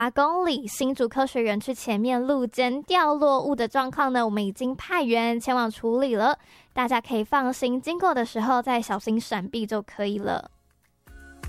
公里新竹科学园区前面路肩掉落物的状况呢，我们已经派员前往处理了，大家可以放心，经过的时候再小心闪避就可以了。